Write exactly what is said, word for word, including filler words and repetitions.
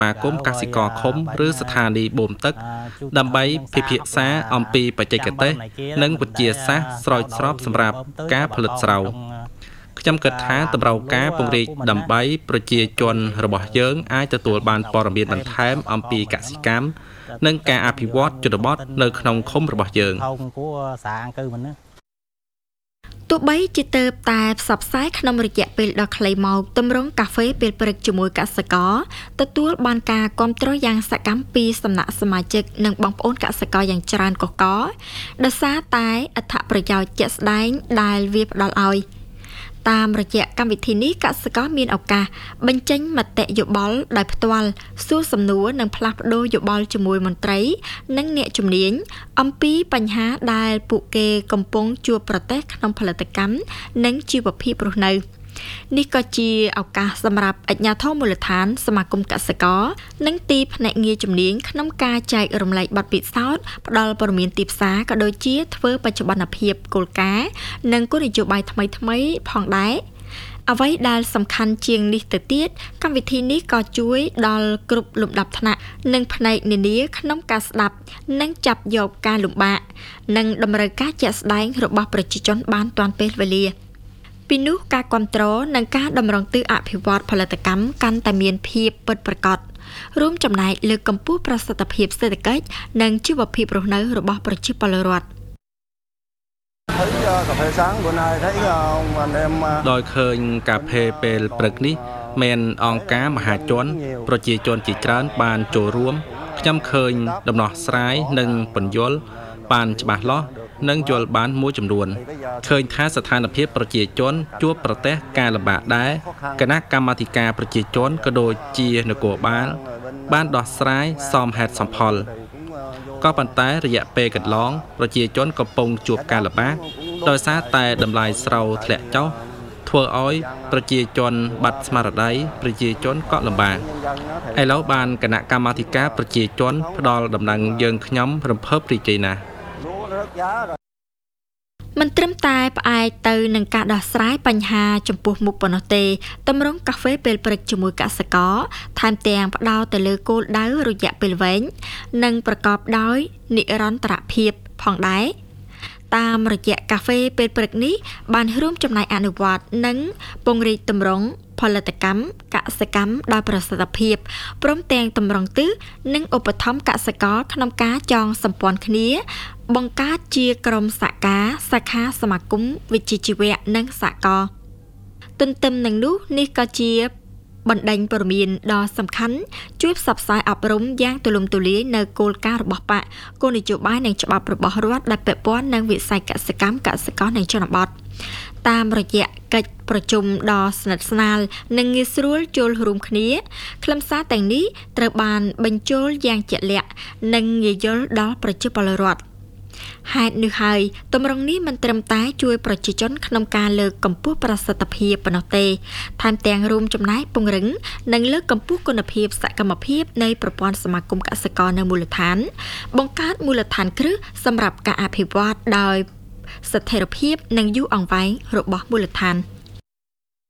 mà cốm các sĩ cò khống rứ sát hà đi bồm tức đầm bấy phi phiệt xá om pi bạch chạy tế nâng vật chia sát soi srop sầm rạp cáผลิต sầu trong kết tháng tầm rau cá bông rì đầm bấyប្រជាជនរបស់យើងអាចទទួលបានព័ត៌មានបន្ថែមអំពីកសិកម្មនិងការអភិវឌ្ឍជនបទនៅក្នុងឃុំរបស់យើងទោះបីជាទៅតែផ្សព្វផ្សាយក្នុងរយៈពេលដ៏ខ្លីមកទម្រង់កាហ្វេពេលព្រឹកជាមួយកសិករទទួលបានការគាំទ្រយ៉ាងសកម្មពីសំណាក់សមាជិកនិងបងប្អូនកសិករយ៉ាងច្រើនកកដោយសារតែអត្ថប្រយោជន៍ជាក់ស្ដែងដែលវាផ្ដល់ឲ្យតាមរយៈកម្មវិធីនេះកសិករមានឱកាសបញ្ចេញមតិយោបល់ដោយផ្ទាល់សួរសំណួរនិងផ្លាស់ប្ដូរយោបល់ជាមួយមន្ត្រីនិងអ្នកជំនាញអំពីបញ្ហាដែលពួកគេកំពុងជួបប្រទះក្នុងផលិតកម្មនិងជីវភាពរស់នៅនេះក៏ជាឱកាសសម្រាប់អាជ្ញាធរមូលដ្ឋានសមាគមកសិករនិងទីភ្នាក់ងារជំនាញក្នុងការចែករំលែកបទពិសោធន៍ផ្ដល់ព័ត៌មានទីផ្សារក៏ដូចជាធ្វើបច្ចុប្បន្នភាពគោលការណ៍និងគោលនយោបាយថ្មីៗផងដែរអ្វីដែលសំខាន់ជាងនេះទៅទៀតកម្មវិធីនេះក៏ជួយដល់គ្រប់លំដាប់ថ្នាក់និងផ្នែកនានាក្នុងការស្ដាប់និងចាប់យកការលំបាកនិងតម្រូវការជាក់ស្ដែងរបស់ប្រជាជនបានទាន់ពេលវេលាពីនោះការគ្រប់គ្រងនិងការតម្រង់ទិសអភិវឌ្ឍផលិតកម្មកាន់តែមានភាពពិតប្រាកដរួមចំណែកលើកកម្ពស់ប្រសិទ្ធភាពសេដ្ឋកិច្ចនិងជីវភាពរស់នៅរបស់ប្រជាពលរដ្ឋដោយឃើញកាហ្វេពេលព្រឹកនេះមានអង្គការមហាជនប្រជាជនជាច្រើនបានចូលរួមខ្ញុំឃើញដំណោះស្រាយនិងពន្យល់បានច្បាស់លាស់និងយល់បានមួយចំនួនឃើញថាស្ថានភាពប្រជាជនជួបប្រទះការលំបាកដែរគណៈកម្មាធិការប្រជាជនក៏ដូចជានគរបាលបានដោះស្រាយសមហេតុសមផលក៏ប៉ុន្តែរយៈពេលកន្លងប្រជាជនកំពុងជួបការលំបាកដោយសារតែតម្លៃស្រូវធ្លាក់ចុះធ្វើឲ្យប្រជាជនបាត់ស្មារតីប្រជាជនក៏លំបាកឥឡូវបានគណៈកម្មាធិការប្រជាជនផ្ដល់ដំណឹងយើងខ្ញុំរំភើបរីករាយណាស់មិនត្រឹមតែផ្អែកទៅនឹងការដោះស្រាយបញ្ហាចំពោះមុខប៉ុណ្ណោះទេតម្រង់កាហ្វេពេលព្រឹកជាមួយកសិករថែមទាំងផ្ដោតទៅលើគោលដៅរយៈពេលវែងនិងប្រកបដោយនិរន្តរភាពផងដែរតាមរយៈកាហ្វេពេលព្រឹកនេះបានរួមចំណែកអនុវត្តនិងពង្រីកទម្រង់ផលិតកម្មកសិកម្មដោយប្រសិទ្ធភាពព្រមទាំងតម្រង់ទិសនិងឧបត្ថម្ភកសិករក្នុងការចងសម្ព័ន្ធគ្នាបង្កើតជាក្រុមសហការសាខាសមាគមវិជ្ជាជីវៈនិងសហករណ៍ទន្ទឹមនឹងនោះនេះក៏ជាបណ្ដេញព័ត៌មានដ៏សំខាន់ជួយផ្សព្វផ្សាយអប់រំយ៉ាងទូលំទូលាយនៅគោលការណ៍របស់បកគោលនយោបាយនិងច្បាប់របស់រដ្ឋដែលពាក់ព័ន្ធនឹងវិស័យកសិកម្មកសិករនៅជនបទតាមរយៈកិច្ចប្រជុំដ៏ស្និទ្ធស្នាលនិងងាយស្រួលចូលរួមគ្នាខ្លឹមសារទាំងនេះត្រូវបានបញ្ចូលយ៉ាងជាក់លាក់និងងាយយល់ដល់ប្រជាពលរដ្ឋហេតុនេះហើយទម្រង់នេះមិនត្រឹមតែជួយប្រជាជនក្នុងការលើកកម្ពស់ប្រសិទ្ធភាពប៉ុណ្ណោះទេថែមទាំងរួមចំណែកពង្រឹងនិងលើកកម្ពស់គុណភាពសកម្មភាពនៃប្រព័ន្ធសមាគមកសិករនៅមូលដ្ឋានបង្កើតមូលដ្ឋានគ្រឹះសម្រាប់ការអភិវឌ្ឍដោយស្ថិរភាពនិងយូរអង្វែងរបស់មូលដ្ឋាន។